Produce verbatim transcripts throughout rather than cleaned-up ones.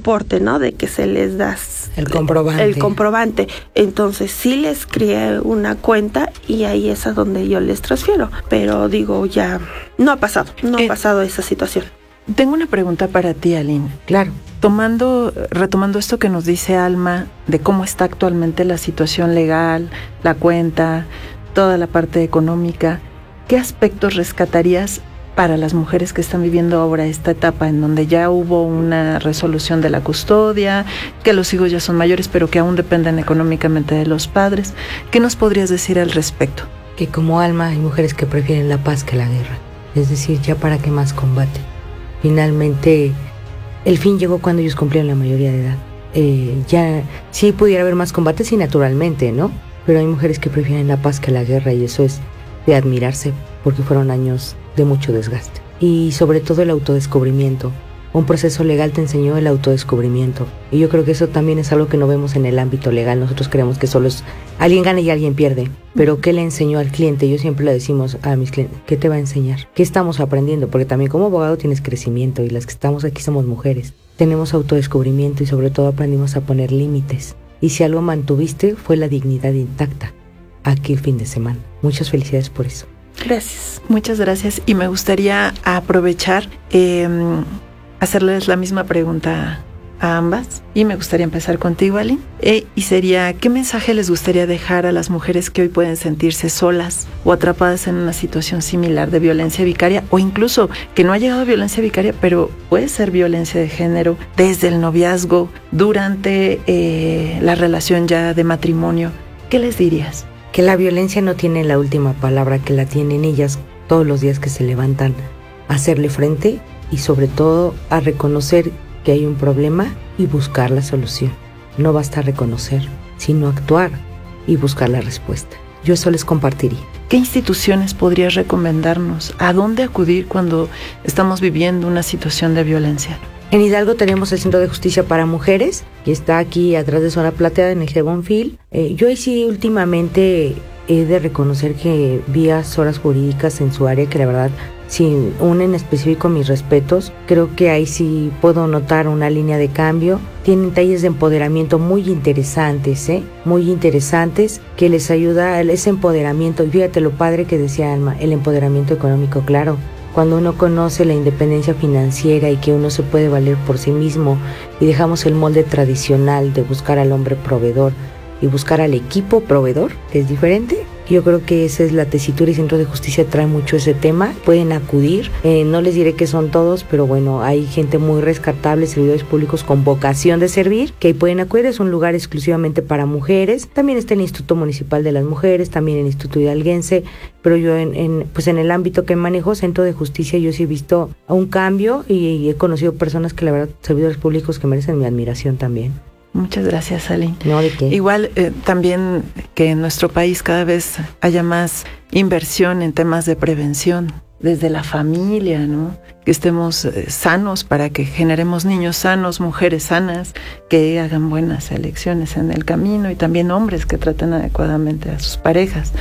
soporte, ¿no? De que se les da el comprobante. El comprobante. Entonces sí les creé una cuenta y ahí es a donde yo les transfiero. Pero digo, ya no ha pasado, no eh, ha pasado esa situación. Tengo una pregunta para ti, Aline. Claro. Tomando, retomando esto que nos dice Alma, de cómo está actualmente la situación legal, la cuenta, toda la parte económica, ¿qué aspectos rescatarías para las mujeres que están viviendo ahora esta etapa en donde ya hubo una resolución de la custodia, que los hijos ya son mayores pero que aún dependen económicamente de los padres? ¿Qué nos podrías decir al respecto? Que como Alma hay mujeres que prefieren la paz que la guerra, es decir, ya para qué más combate. Finalmente el fin llegó cuando ellos cumplieron la mayoría de edad. Eh, ya sí pudiera haber más combate, sí, naturalmente, ¿no? Pero hay mujeres que prefieren la paz que la guerra y eso es de admirarse porque fueron años de mucho desgaste. Y sobre todo el autodescubrimiento. Un proceso legal te enseñó el autodescubrimiento. Y yo creo que eso también es algo que no vemos en el ámbito legal. Nosotros creemos que solo es alguien gana y alguien pierde. Pero ¿qué le enseñó al cliente? Yo siempre le decimos a mis clientes, ¿qué te va a enseñar? ¿Qué estamos aprendiendo? Porque también como abogado tienes crecimiento y las que estamos aquí somos mujeres. Tenemos autodescubrimiento y sobre todo aprendimos a poner límites. Y si algo mantuviste fue la dignidad intacta aquí el fin de semana. Muchas felicidades por eso. Gracias. Muchas gracias. Y me gustaría aprovechar, eh, hacerles la misma pregunta a ambas. Y me gustaría empezar contigo, Aline. Eh, y sería, ¿qué mensaje les gustaría dejar a las mujeres que hoy pueden sentirse solas o atrapadas en una situación similar de violencia vicaria? O incluso que no ha llegado a violencia vicaria, pero puede ser violencia de género desde el noviazgo, durante eh, la relación ya de matrimonio. ¿Qué les dirías? Que la violencia no tiene la última palabra, que la tienen ellas todos los días que se levantan a hacerle frente y sobre todo a reconocer que hay un problema y buscar la solución. No basta reconocer, sino actuar y buscar la respuesta. Yo eso les compartiría. ¿Qué instituciones podrías recomendarnos? ¿A dónde acudir cuando estamos viviendo una situación de violencia? En Hidalgo tenemos el Centro de Justicia para Mujeres, que está aquí atrás de Zona Plateada, en el Gebonfil. Eh, yo ahí sí últimamente he de reconocer que vi asesoras jurídicas en su área que la verdad, sin un en específico mis respetos, creo que ahí sí puedo notar una línea de cambio. Tienen talleres de empoderamiento muy interesantes, ¿eh? Muy interesantes, que les ayuda a ese empoderamiento. Y fíjate lo padre que decía Alma, el empoderamiento económico, claro. Cuando uno conoce la independencia financiera y que uno se puede valer por sí mismo y dejamos el molde tradicional de buscar al hombre proveedor y buscar al equipo proveedor, que es diferente, yo creo que esa es la tesitura y Centro de Justicia trae mucho ese tema. Pueden acudir, eh, no les diré que son todos, pero bueno, hay gente muy rescatable, servidores públicos con vocación de servir, que ahí pueden acudir. Es un lugar exclusivamente para mujeres. También está el Instituto Municipal de las Mujeres, también el Instituto Hidalguense, pero yo en, en, pues en el ámbito que manejo, Centro de Justicia, yo sí he visto un cambio y, y he conocido personas que la verdad, servidores públicos que merecen mi admiración también. Muchas gracias, Aline. No, ¿de qué? Igual eh, también que en nuestro país cada vez haya más inversión en temas de prevención, desde la familia, ¿no? Que estemos eh, sanos para que generemos niños sanos, mujeres sanas, que hagan buenas elecciones en el camino y también hombres que traten adecuadamente a sus parejas.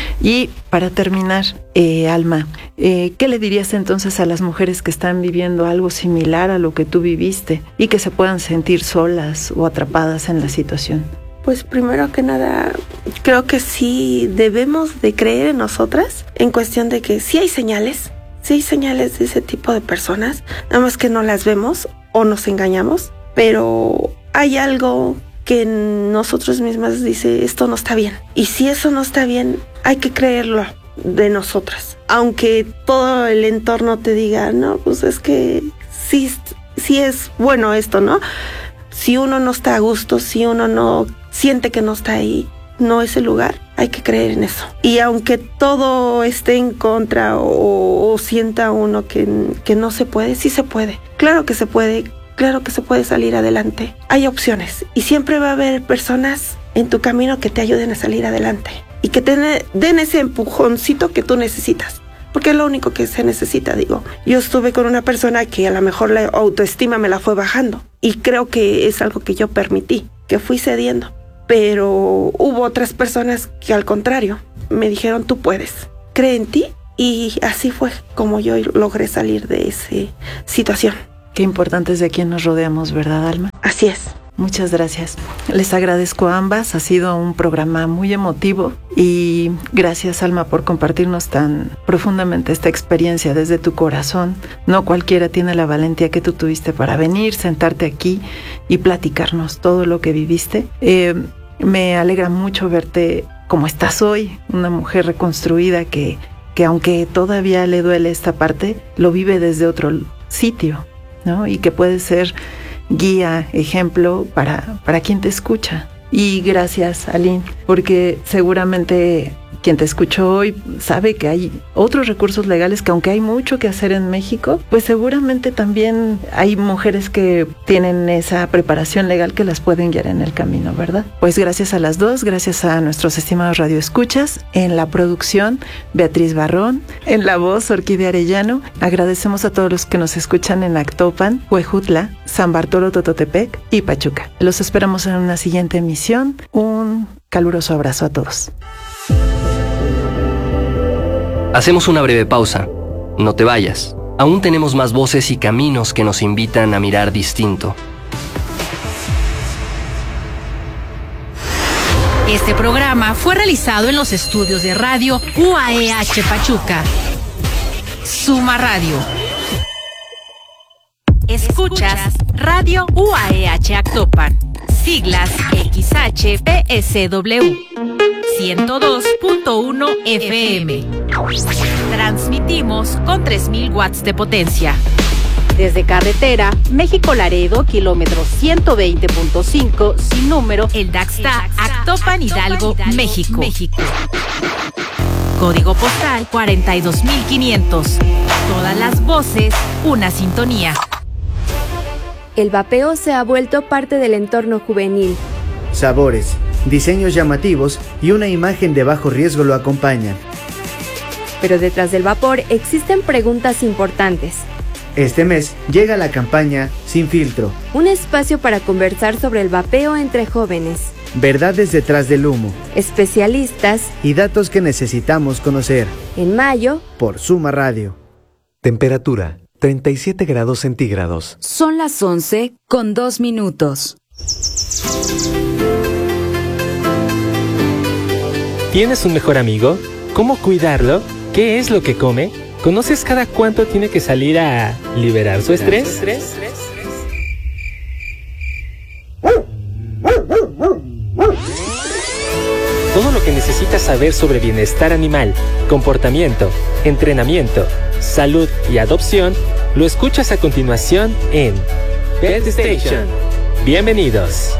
Y para terminar, eh, Alma, eh, ¿qué le dirías entonces a las mujeres que están viviendo algo similar a lo que tú viviste y que se puedan sentir solas o atrapadas en la situación? Pues primero que nada, creo que sí debemos de creer en nosotras, en cuestión de que sí hay señales, sí hay señales de ese tipo de personas, nada más que no las vemos o nos engañamos, pero hay algo que nosotros mismas dice, esto no está bien. Y si eso no está bien, hay que creerlo de nosotras. Aunque todo el entorno te diga, no, pues es que sí, sí es bueno esto, ¿no? Si uno no está a gusto, si uno no siente que no está ahí, no es el lugar, hay que creer en eso. Y aunque todo esté en contra o, o sienta uno que, que no se puede, sí se puede. Claro que se puede, claro que se puede salir adelante. Hay opciones y siempre va a haber personas en tu camino que te ayuden a salir adelante y que te den ese empujoncito que tú necesitas. Porque es lo único que se necesita, digo. Yo estuve con una persona que a lo mejor la autoestima me la fue bajando. Y creo que es algo que yo permití, que fui cediendo. Pero hubo otras personas que al contrario, me dijeron, tú puedes, cree en ti. Y así fue como yo logré salir de esa situación. Qué importante es de quién nos rodeamos, ¿verdad, Alma? Así es. Muchas gracias. Les agradezco a ambas. Ha sido un programa muy emotivo y gracias, Alma, por compartirnos tan profundamente esta experiencia desde tu corazón. No cualquiera tiene la valentía que tú tuviste para venir, sentarte aquí y platicarnos todo lo que viviste. Eh, me alegra mucho verte como estás hoy, una mujer reconstruida que, que aunque todavía le duele esta parte, lo vive desde otro sitio, ¿no? Y que puede ser guía, ejemplo para, para quien te escucha. Y gracias, Aline, porque seguramente quien te escuchó hoy sabe que hay otros recursos legales que, aunque hay mucho que hacer en México, pues seguramente también hay mujeres que tienen esa preparación legal que las pueden guiar en el camino, ¿verdad? Pues gracias a las dos, gracias a nuestros estimados radioescuchas, en la producción Beatriz Barrón, en la voz Orquídea Arellano. Agradecemos a todos los que nos escuchan en Actopan, Huejutla, San Bartolo Tototepec y Pachuca. Los esperamos en una siguiente emisión. Un caluroso abrazo a todos. Hacemos una breve pausa. No te vayas. Aún tenemos más voces y caminos que nos invitan a mirar distinto. Este programa fue realizado en los estudios de radio U A E H Pachuca. Suma Radio. Escuchas Radio U A E H Actopan. Siglas X H P S W. ciento dos punto uno F M. Transmitimos con tres mil watts de potencia. Desde carretera, México-Laredo, kilómetro ciento veinte punto cinco, sin número, el Daxta, Actopan, Hidalgo, México. México. Código postal cuarenta y dos mil quinientos. Todas las voces, una sintonía. El vapeo se ha vuelto parte del entorno juvenil. Sabores, diseños llamativos y una imagen de bajo riesgo lo acompañan. Pero detrás del vapor existen preguntas importantes. Este mes llega la campaña Sin Filtro. Un espacio para conversar sobre el vapeo entre jóvenes. Verdades detrás del humo. Especialistas. Y datos que necesitamos conocer. En mayo. Por Suma Radio. Temperatura, treinta y siete grados centígrados. Son las once con dos minutos. ¿Tienes un mejor amigo? ¿Cómo cuidarlo? ¿Qué es lo que come? ¿Conoces cada cuánto tiene que salir a liberar su estrés? Todo lo que necesitas saber sobre bienestar animal, comportamiento, entrenamiento, salud y adopción, lo escuchas a continuación en Pet Station. Bienvenidos.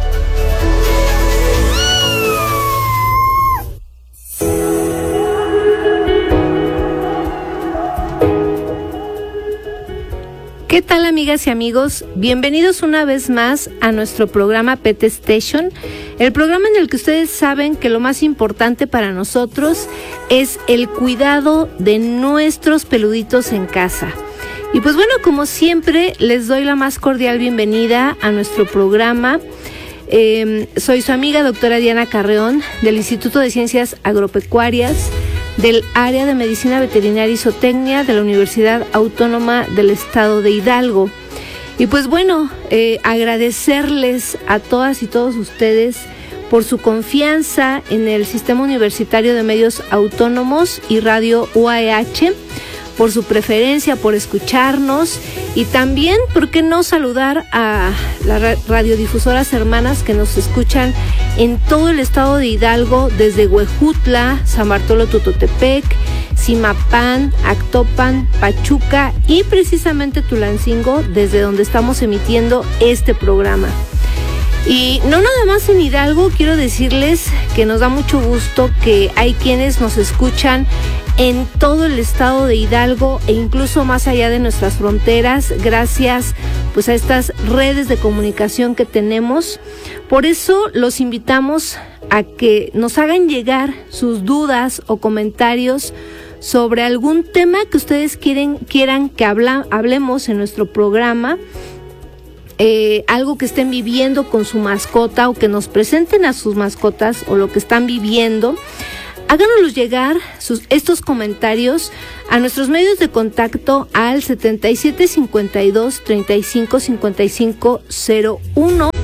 ¿Qué tal, amigas y amigos? Bienvenidos una vez más a nuestro programa Pet Station, el programa en el que ustedes saben que lo más importante para nosotros es el cuidado de nuestros peluditos en casa. Y pues bueno, como siempre, les doy la más cordial bienvenida a nuestro programa. Eh, soy su amiga doctora Diana Carreón, del Instituto de Ciencias Agropecuarias, del área de Medicina Veterinaria y Zootecnia de la Universidad Autónoma del Estado de Hidalgo. Y pues bueno, eh, agradecerles a todas y todos ustedes por su confianza en el Sistema Universitario de Medios Autónomos y Radio U A E H, por su preferencia, por escucharnos y también, ¿por qué no saludar a las radiodifusoras hermanas que nos escuchan en todo el estado de Hidalgo, desde Huejutla, San Bartolo Tototepec, Zimapán, Actopan, Pachuca y precisamente Tulancingo, desde donde estamos emitiendo este programa. Y no nada más en Hidalgo, quiero decirles que nos da mucho gusto que hay quienes nos escuchan en todo el estado de Hidalgo e incluso más allá de nuestras fronteras, gracias pues a estas redes de comunicación que tenemos. Por eso los invitamos a que nos hagan llegar sus dudas o comentarios sobre algún tema que ustedes quieren, quieran que habla, hablemos en nuestro programa. Eh, algo que estén viviendo con su mascota o que nos presenten a sus mascotas o lo que están viviendo. Háganos llegar sus, estos comentarios a nuestros medios de contacto al setenta y siete cincuenta y dos treinta y cinco cincuenta y cinco cero uno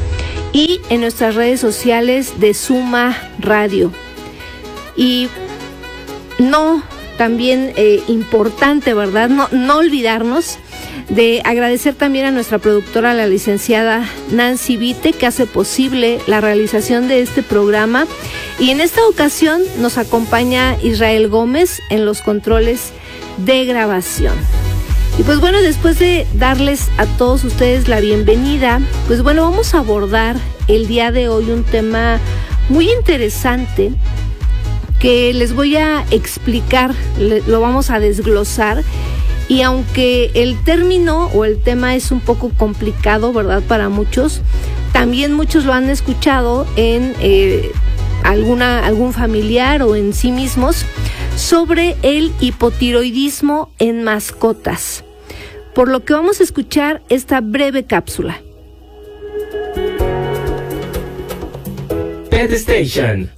y en nuestras redes sociales de Suma Radio. Y no, también eh, importante, ¿verdad? No, no olvidarnos de agradecer también a nuestra productora, la licenciada Nancy Vite, que hace posible la realización de este programa. Y en esta ocasión nos acompaña Israel Gómez en los controles de grabación. Y pues bueno, después de darles a todos ustedes la bienvenida, pues bueno, vamos a abordar el día de hoy un tema muy interesante que les voy a explicar, lo vamos a desglosar. Y aunque el término o el tema es un poco complicado, ¿verdad?, para muchos, también muchos lo han escuchado en eh, alguna, algún familiar o en sí mismos, sobre el hipotiroidismo en mascotas. Por lo que vamos a escuchar esta breve cápsula. Pet Station.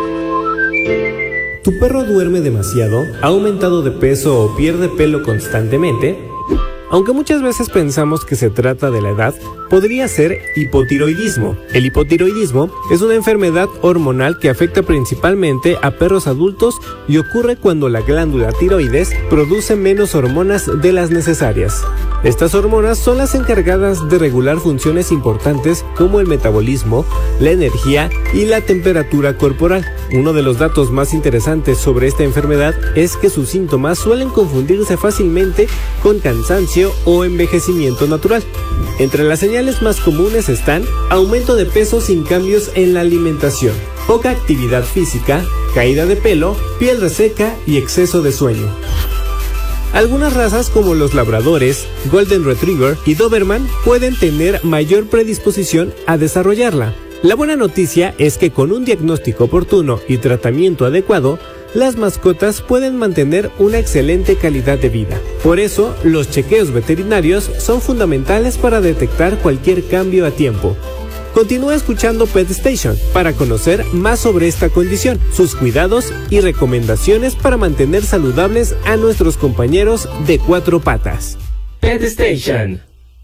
¿Tu perro duerme demasiado? ¿Ha aumentado de peso o pierde pelo constantemente? Aunque muchas veces pensamos que se trata de la edad, podría ser hipotiroidismo. El hipotiroidismo es una enfermedad hormonal que afecta principalmente a perros adultos y ocurre cuando la glándula tiroides produce menos hormonas de las necesarias. Estas hormonas son las encargadas de regular funciones importantes como el metabolismo, la energía y la temperatura corporal. Uno de los datos más interesantes sobre esta enfermedad es que sus síntomas suelen confundirse fácilmente con cansancio o envejecimiento natural. Entre las señales más comunes están aumento de peso sin cambios en la alimentación, poca actividad física, caída de pelo, piel reseca y exceso de sueño. Algunas razas como los labradores, golden retriever y doberman pueden tener mayor predisposición a desarrollarla. La buena noticia es que con un diagnóstico oportuno y tratamiento adecuado, las mascotas pueden mantener una excelente calidad de vida. Por eso, los chequeos veterinarios son fundamentales para detectar cualquier cambio a tiempo. Continúa escuchando Pet Station para conocer más sobre esta condición, sus cuidados y recomendaciones para mantener saludables a nuestros compañeros de cuatro patas. Pet Station.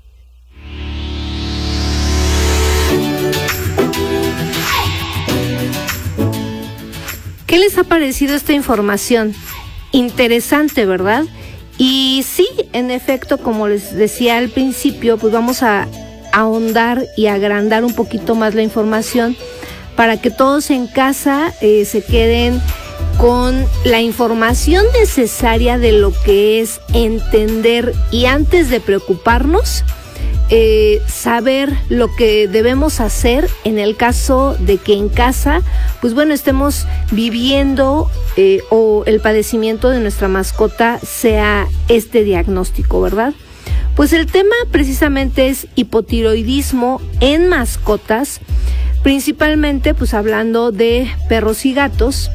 ¿Qué les ha parecido esta información? Interesante, ¿verdad? Y sí, en efecto, como les decía al principio, pues vamos a ahondar y agrandar un poquito más la información para que todos en casa eh, se queden con la información necesaria de lo que es entender y antes de preocuparnos, Eh, saber lo que debemos hacer en el caso de que en casa, pues bueno, estemos viviendo eh, o el padecimiento de nuestra mascota sea este diagnóstico, ¿verdad? Pues el tema precisamente es hipotiroidismo en mascotas, principalmente pues hablando de perros y gatos,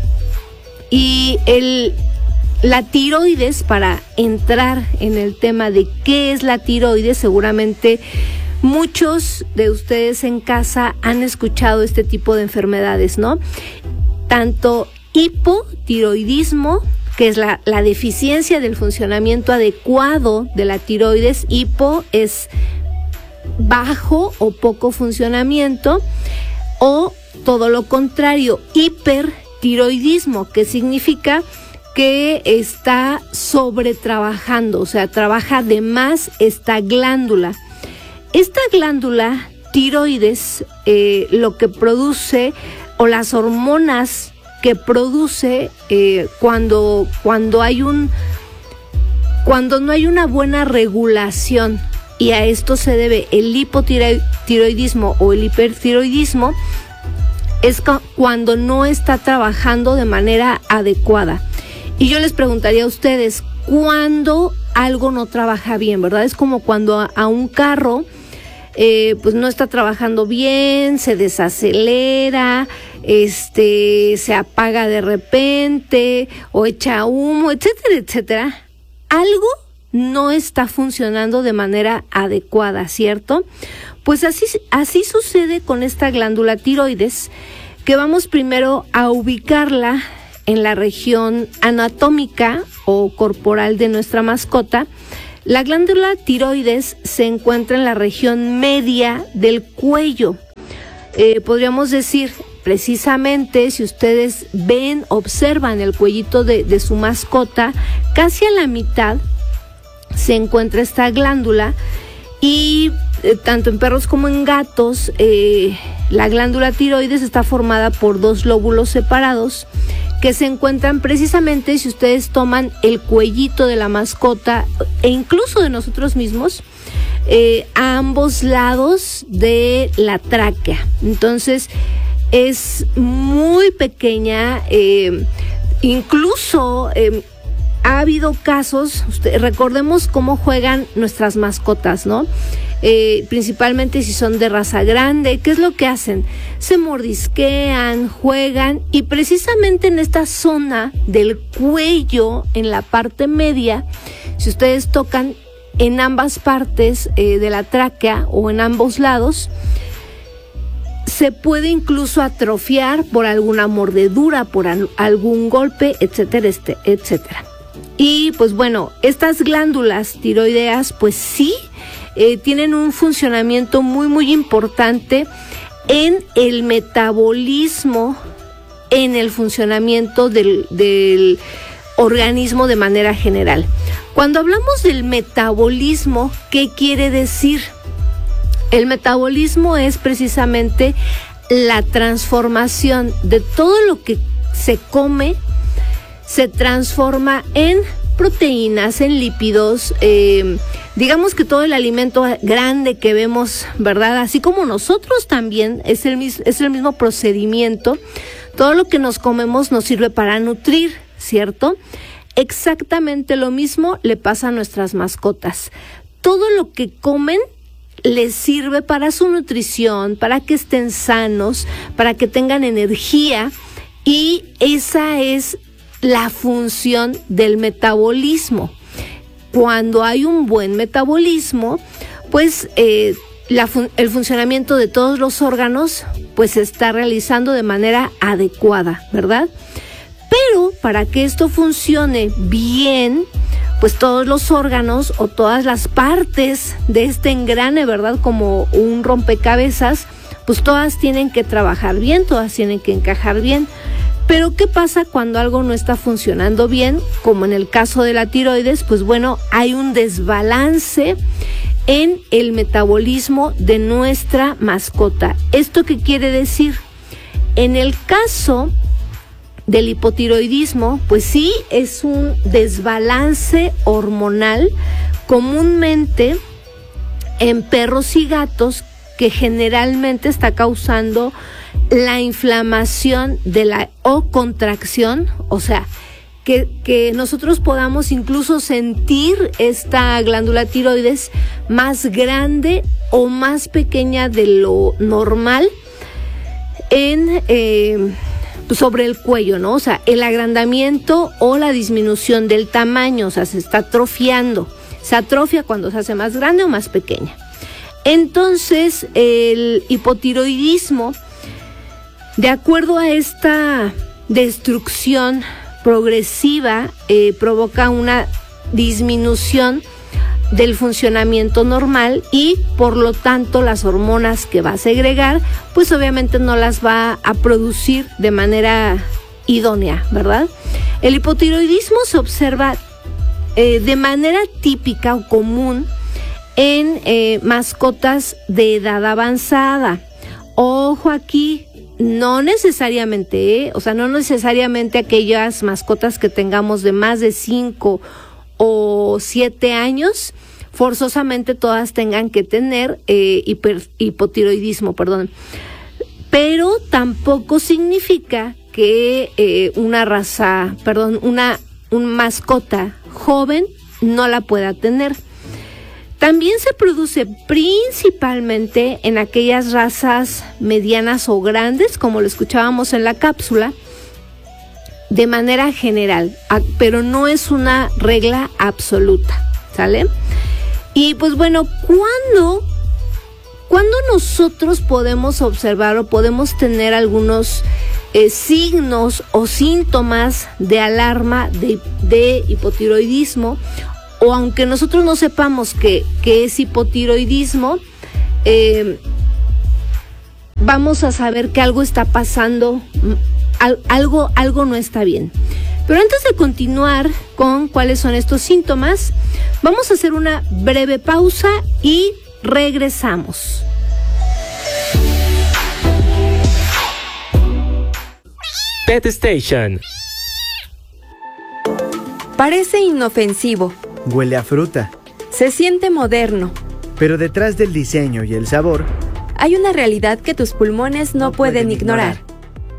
y el La tiroides, para entrar en el tema de qué es la tiroides, seguramente muchos de ustedes en casa han escuchado este tipo de enfermedades, ¿no? Tanto hipotiroidismo, que es la, la deficiencia del funcionamiento adecuado de la tiroides. Hipo es bajo o poco funcionamiento, o todo lo contrario, hipertiroidismo, que significa que está sobretrabajando, o sea, trabaja de más esta glándula. Esta glándula tiroides, eh, lo que produce, o las hormonas que produce eh, cuando, cuando hay un, cuando no hay una buena regulación, y a esto se debe el hipotiroidismo o el hipertiroidismo, es cuando no está trabajando de manera adecuada. Y yo les preguntaría a ustedes, ¿cuándo algo no trabaja bien, verdad? Es como cuando a, a un carro eh, pues no está trabajando bien, se desacelera, este, se apaga de repente o echa humo, etcétera, etcétera. Algo no está funcionando de manera adecuada, ¿cierto? Pues así, así sucede con esta glándula tiroides, que vamos primero a ubicarla en la región anatómica o corporal de nuestra mascota. La glándula tiroides se encuentra en la región media del cuello. eh, podríamos decir, precisamente si ustedes ven, observan el cuellito de, de su mascota, casi a la mitad se encuentra esta glándula y eh, tanto en perros como en gatos, eh, la glándula tiroides está formada por dos lóbulos separados que se encuentran precisamente si ustedes toman el cuellito de la mascota e incluso de nosotros mismos, eh, a ambos lados de la tráquea. Entonces es muy pequeña, eh, incluso eh, ha habido casos, usted, recordemos cómo juegan nuestras mascotas, ¿no? Eh, principalmente si son de raza grande, ¿qué es lo que hacen? Se mordisquean, juegan y precisamente en esta zona del cuello, en la parte media, si ustedes tocan en ambas partes eh, de la tráquea o en ambos lados, se puede incluso atrofiar por alguna mordedura, por al, algún golpe, etcétera, este, etcétera. Y pues bueno, estas glándulas tiroideas pues sí eh, tienen un funcionamiento muy muy importante en el metabolismo, en el funcionamiento del, del organismo de manera general. Cuando hablamos del metabolismo, ¿qué quiere decir? El metabolismo es precisamente la transformación de todo lo que se come, se transforma en proteínas, en lípidos, eh, digamos que todo el alimento grande que vemos, ¿verdad? Así como nosotros también, es el, es el mismo procedimiento. Todo lo que nos comemos nos sirve para nutrir, ¿cierto? Exactamente lo mismo le pasa a nuestras mascotas. Todo lo que comen les sirve para su nutrición, para que estén sanos, para que tengan energía, y esa es la función del metabolismo. Cuando hay un buen metabolismo, pues eh, la fun- el funcionamiento de todos los órganos pues se está realizando de manera adecuada, ¿verdad? Pero para que esto funcione bien, pues todos los órganos o todas las partes de este engrane, ¿verdad? Como un rompecabezas, pues todas tienen que trabajar bien, todas tienen que encajar bien. Pero ¿qué pasa cuando algo no está funcionando bien? Como en el caso de la tiroides, pues bueno, hay un desbalance en el metabolismo de nuestra mascota. ¿Esto qué quiere decir? En el caso del hipotiroidismo, pues sí, es un desbalance hormonal comúnmente en perros y gatos que generalmente está causando la inflamación de la o contracción, o sea, que, que nosotros podamos incluso sentir esta glándula tiroides más grande o más pequeña de lo normal en eh, sobre el cuello, ¿no? O sea, el agrandamiento o la disminución del tamaño, o sea, se está atrofiando. Se atrofia cuando se hace más grande o más pequeña. Entonces, el hipotiroidismo, de acuerdo a esta destrucción progresiva, eh, provoca una disminución del funcionamiento normal y por lo tanto las hormonas que va a segregar, pues obviamente no las va a producir de manera idónea, ¿verdad? El hipotiroidismo se observa eh, de manera típica o común en eh, mascotas de edad avanzada. Ojo aquí, no necesariamente, ¿eh? o sea, no necesariamente aquellas mascotas que tengamos de más de cinco o siete años, forzosamente todas tengan que tener eh, hiper, hipotiroidismo, perdón. Pero tampoco significa que eh, una raza, perdón, una un mascota joven no la pueda tener. También se produce principalmente en aquellas razas medianas o grandes, como lo escuchábamos en la cápsula, de manera general, pero no es una regla absoluta, ¿sale? Y pues bueno, ¿cuándo, ¿cuándo nosotros podemos observar o podemos tener algunos eh, signos o síntomas de alarma de, de hipotiroidismo? O aunque nosotros no sepamos que, que es hipotiroidismo, eh, vamos a saber que algo está pasando, algo, algo no está bien. Pero antes de continuar con cuáles son estos síntomas, vamos a hacer una breve pausa y regresamos. Pet Station. Parece inofensivo. Huele a fruta. Se siente moderno. Pero detrás del diseño y el sabor, hay una realidad que tus pulmones no, no pueden, pueden ignorar. ignorar.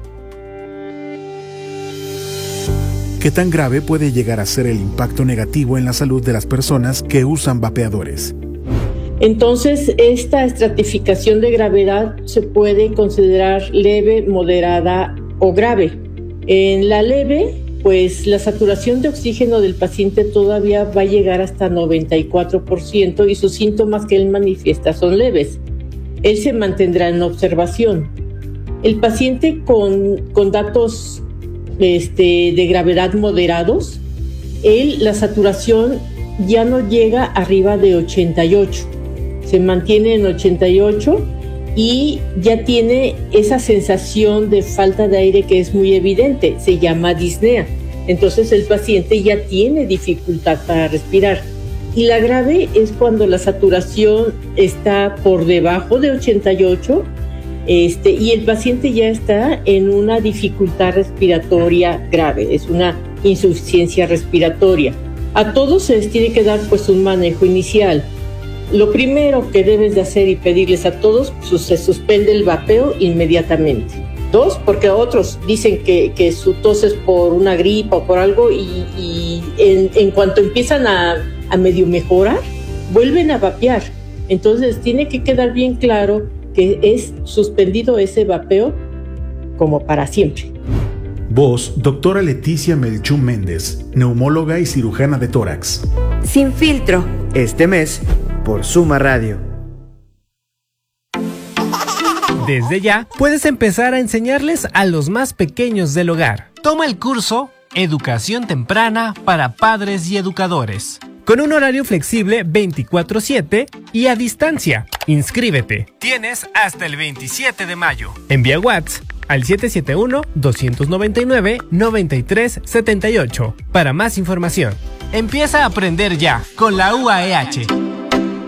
¿Qué tan grave puede llegar a ser el impacto negativo en la salud de las personas que usan vapeadores? Entonces, esta estratificación de gravedad se puede considerar leve, moderada o grave. En la leve, pues la saturación de oxígeno del paciente todavía va a llegar hasta noventa y cuatro por ciento y sus síntomas que él manifiesta son leves. Él se mantendrá en observación. El paciente con, con datos este, de gravedad moderados, él, la saturación ya no llega arriba de ochenta y ocho. Se mantiene en ochenta y ocho y ya tiene esa sensación de falta de aire que es muy evidente, se llama disnea. Entonces el paciente ya tiene dificultad para respirar. Y la grave es cuando la saturación está por debajo de ochenta y ocho este, y el paciente ya está en una dificultad respiratoria grave, es una insuficiencia respiratoria. A todos se les tiene que dar pues un manejo inicial. Lo primero que debes de hacer y pedirles a todos, pues, se suspende el vapeo inmediatamente. Dos, porque otros dicen que, que su tos es por una gripa o por algo y, y en, en cuanto empiezan a, a medio mejorar, vuelven a vapear. Entonces tiene que quedar bien claro que es suspendido ese vapeo como para siempre. Voz, doctora Leticia Melchú Méndez, neumóloga y cirujana de tórax. Sin filtro. Este mes, por Suma Radio. Desde ya, puedes empezar a enseñarles a los más pequeños del hogar. Toma el curso Educación Temprana para Padres y Educadores, con un horario flexible veinticuatro siete y a distancia. Inscríbete. Tienes hasta el veintisiete de mayo. Envía WhatsApp al siete siete uno, dos nueve nueve, nueve tres siete ocho para más información. Empieza a aprender ya con la U A E H.